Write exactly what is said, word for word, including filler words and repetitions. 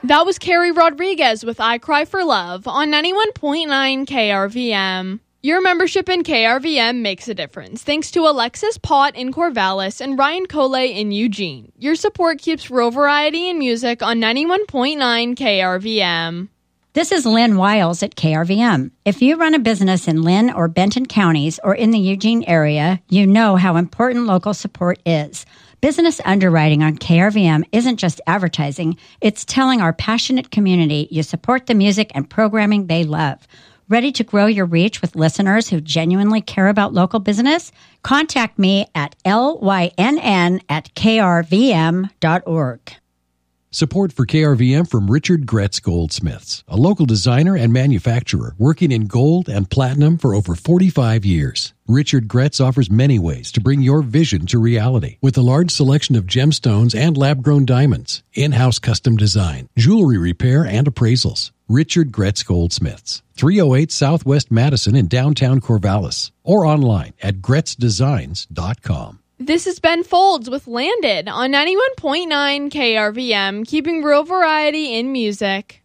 That was Carrie Rodriguez with I Cry for Love on ninety-one point nine K R V M. Your membership in K R V M makes a difference. Thanks to Alexis Pott in Corvallis and Ryan Coley in Eugene. Your support keeps real variety in music on ninety-one point nine K R V M. This is Lynn Wiles at K R V M. If you run a business in Lynn or Benton counties or in the Eugene area, you know how important local support is. Business underwriting on K R V M isn't just advertising, it's telling our passionate community you support the music and programming they love. Ready to grow your reach with listeners who genuinely care about local business? Contact me at lynn at k r v m dot org. Support for K R V M from Richard Gretz Goldsmiths, a local designer and manufacturer working in gold and platinum for over forty-five years. Richard Gretz offers many ways to bring your vision to reality with a large selection of gemstones and lab-grown diamonds, in-house custom design, jewelry repair, and appraisals. Richard Gretz Goldsmiths, three oh eight Southwest Madison in downtown Corvallis, or online at gretz designs dot com. This is Ben Folds with Landed on ninety-one point nine K R V M, keeping real variety in music.